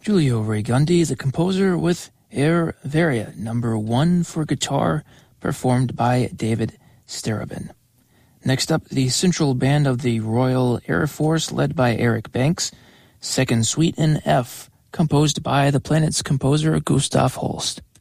Giulio Raigundi, the composer, with Air Varia, number 1 for guitar, performed by David Starobin. Next up, the Central Band of the Royal Air Force, led by Eric Banks, Second Suite in F, composed by the Planet's composer Gustav Holst.